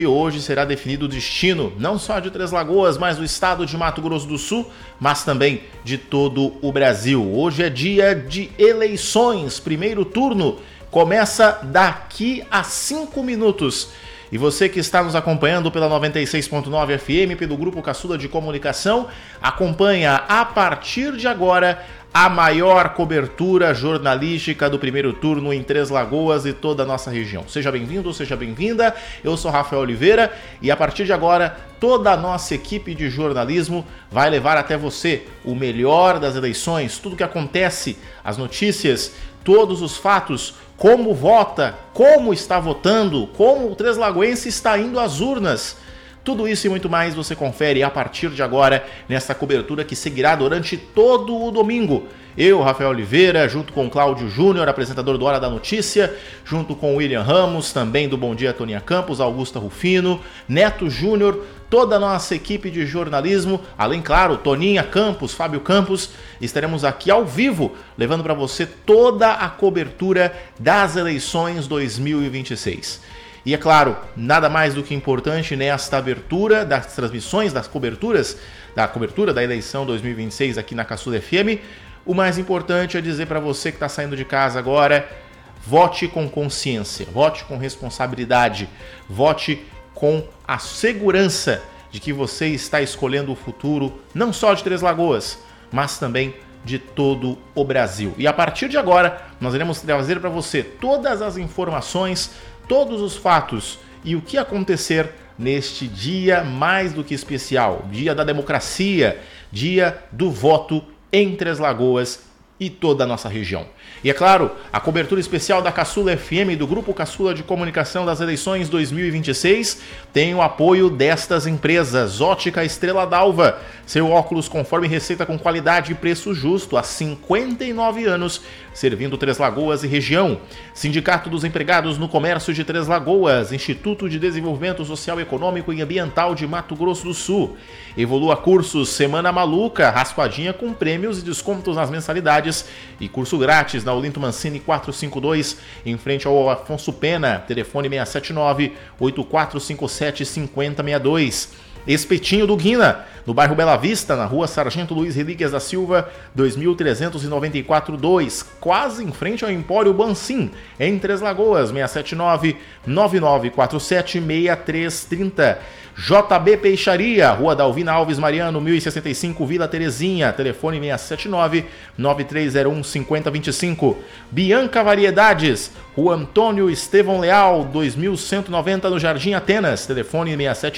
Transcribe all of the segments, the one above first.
E hoje será definido o destino não só de Três Lagoas, mas do estado de Mato Grosso do Sul, mas também de todo o Brasil. Hoje é dia de eleições, primeiro turno começa daqui a 5 minutos. E você que está nos acompanhando pela 96.9 FM, pelo Grupo Caçula de Comunicação, acompanha a partir de agora a maior cobertura jornalística do primeiro turno em Três Lagoas e toda a nossa região. Seja bem-vindo, seja bem-vinda, eu sou Rafael Oliveira e a partir de agora toda a nossa equipe de jornalismo vai levar até você o melhor das eleições, tudo o que acontece, as notícias, todos os fatos, como vota, como está votando, como o Três Lagoense está indo às urnas. Tudo isso e muito mais você confere a partir de agora nessa cobertura que seguirá durante todo o domingo. Eu, Rafael Oliveira, junto com Cláudio Júnior, apresentador do Hora da Notícia, junto com William Ramos, também do Bom Dia Toninha Campos, Augusta Rufino, Neto Júnior, toda a nossa equipe de jornalismo, além, claro, Toninha Campos, Fábio Campos, estaremos aqui ao vivo, levando para você toda a cobertura das eleições 2026. E é claro, nada mais do que importante nesta abertura das transmissões, da cobertura da eleição 2026 aqui na Caçula FM, o mais importante é dizer para você que está saindo de casa agora, vote com consciência, vote com responsabilidade, vote com a segurança de que você está escolhendo o futuro não só de Três Lagoas, mas também de todo o Brasil. E a partir de agora, nós iremos trazer para você todas as informações, todos os fatos e o que acontecer neste dia mais do que especial, dia da democracia, dia do voto em Três Lagoas e toda a nossa região. E é claro, a cobertura especial da Caçula FM, do Grupo Caçula de Comunicação das eleições 2026, tem o apoio destas empresas. Ótica Estrela d'Alva, seu óculos conforme receita com qualidade e preço justo há 59 anos, servindo Três Lagoas e região. Sindicato dos Empregados no Comércio de Três Lagoas, Instituto de Desenvolvimento Social, Econômico e Ambiental de Mato Grosso do Sul. Evolua Cursos, Semana Maluca, raspadinha com prêmios e descontos nas mensalidades e curso grátis na Olinto Mancini 452, em frente ao Afonso Pena, telefone 679-8457-5062. Espetinho do Guina, no bairro Bela Vista, na rua Sargento Luiz Relíquias da Silva, 2394-2, quase em frente ao Empório Bansim, em Três Lagoas, 679-9947-6330. JB Peixaria, Rua Dalvina Alves Mariano, 1065, Vila Terezinha, telefone 679-9301-5025. Bianca Variedades, Rua Antônio Estevão Leal, 2190, no Jardim Atenas, telefone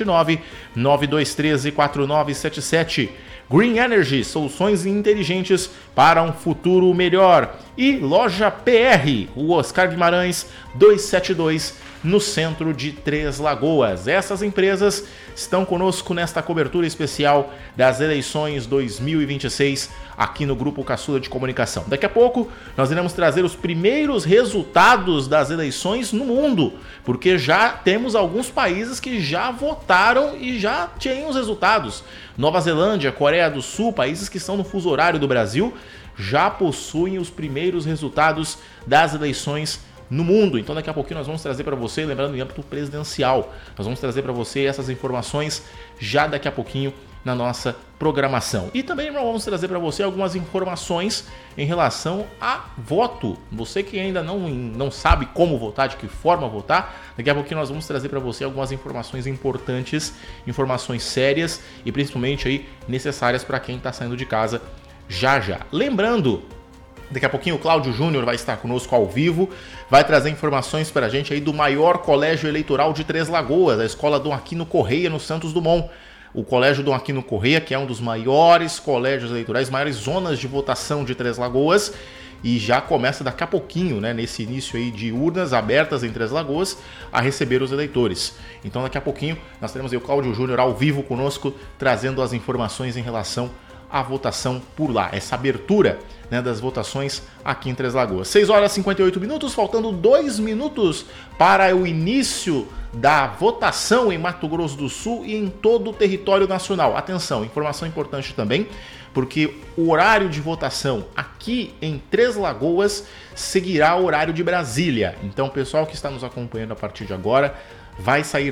679-9213-4977. Green Energy, soluções inteligentes para um futuro melhor. E Loja PR, Rua Oscar Guimarães, 272, no centro de Três Lagoas. Essas empresas estão conosco nesta cobertura especial das eleições 2026 aqui no Grupo Caçula de Comunicação. Daqui a pouco nós iremos trazer os primeiros resultados das eleições no mundo, porque já temos alguns países que já votaram e já têm os resultados. Nova Zelândia, Coreia do Sul, países que estão no fuso horário do Brasil, já possuem os primeiros resultados das eleições no mundo. Então daqui a pouquinho nós vamos trazer para você, lembrando em âmbito presidencial, nós vamos trazer para você essas informações já daqui a pouquinho na nossa programação. E também nós vamos trazer para você algumas informações em relação a voto. Você que ainda não sabe como votar, de que forma votar, daqui a pouquinho nós vamos trazer para você algumas informações importantes, informações sérias e principalmente aí necessárias para quem está saindo de casa já. Lembrando, daqui a pouquinho o Cláudio Júnior vai estar conosco ao vivo, vai trazer informações para a gente aí do maior colégio eleitoral de Três Lagoas, a Escola Dom Aquino Correia, no Santos Dumont. O Colégio Dom Aquino Correia, que é um dos maiores colégios eleitorais, maiores zonas de votação de Três Lagoas, e já começa daqui a pouquinho, né, nesse início aí de urnas abertas em Três Lagoas, a receber os eleitores. Então daqui a pouquinho nós teremos aí o Cláudio Júnior ao vivo conosco, trazendo as informações em relação à votação por lá, essa abertura, né, das votações aqui em Três Lagoas. 6 horas e 58 minutos, faltando 2 minutos para o início da votação em Mato Grosso do Sul e em todo o território nacional. Atenção, informação importante também, porque o horário de votação aqui em Três Lagoas seguirá o horário de Brasília. Então, o pessoal que está nos acompanhando a partir de agora vai sair